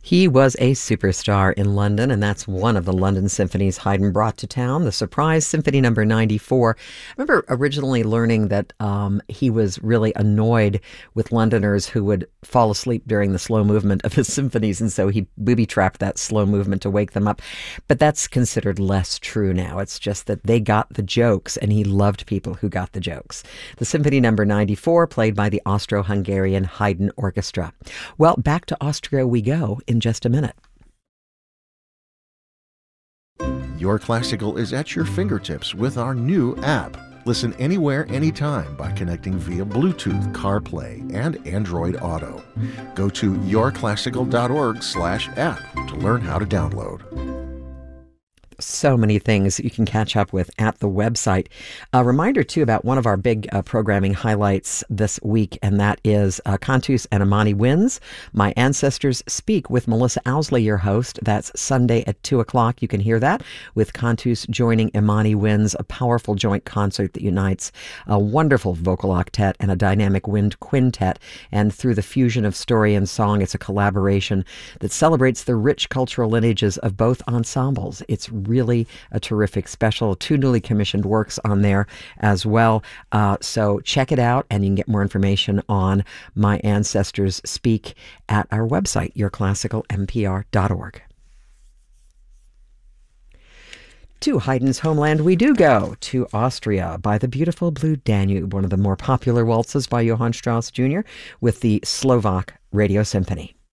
He was a superstar in London, and that's one of the London symphonies Haydn brought to town, the Surprise Symphony Number 94. I remember originally learning that he was really annoyed with Londoners who would fall asleep during the slow movement of his symphonies, and so he booby-trapped that slow movement to wake them up. But that's considered less true now. It's just that they got the jokes, and he loved people who got the jokes. The Symphony Number 94, played by the Austro-Hungarian Haydn Orchestra. Well, back to Austria we go in just a minute. Your Classical is at your fingertips with our new app. Listen anywhere, anytime by connecting via Bluetooth, CarPlay, and Android Auto. Go to yourclassical.org/app to learn how to download. So many things you can catch up with at the website. A reminder, too, about one of our big programming highlights this week, and that is Cantus and Imani Winds. My Ancestors Speak with Melissa Owsley, your host. That's Sunday at 2 o'clock. You can hear that with Cantus joining Imani Winds, a powerful joint concert that unites a wonderful vocal octet and a dynamic wind quintet. And through the fusion of story and song, it's a collaboration that celebrates the rich cultural lineages of both ensembles. It's really a terrific special. 2 newly commissioned works on there as well. So check it out, and you can get more information on My Ancestors Speak at our website, yourclassicalmpr.org. To Haydn's homeland we do go, to Austria, by the beautiful Blue Danube, one of the more popular waltzes by Johann Strauss Jr., with the Slovak Radio Symphony.